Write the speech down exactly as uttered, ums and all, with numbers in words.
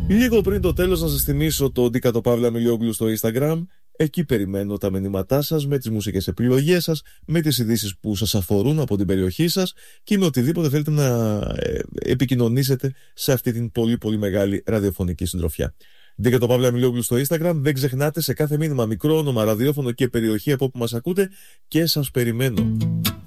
Λίγο πριν το τέλος να σας θυμίσω το Ντίκατο Παύλα Μιλιόγλου στο Instagram. Εκεί περιμένω τα μηνύματά σας με τις μουσικές επιλογές σας, με τις ειδήσεις που σας αφορούν από την περιοχή σας και με οτιδήποτε θέλετε να ε, επικοινωνήσετε σε αυτή την πολύ πολύ μεγάλη ραδιοφωνική συντροφιά. Ντίκατο Παύλα Μιλιόγλου στο Instagram. Δεν ξεχνάτε σε κάθε μήνυμα μικρό όνομα, ραδιόφωνο και περιοχή από όπου μας ακούτε και σας περιμένω.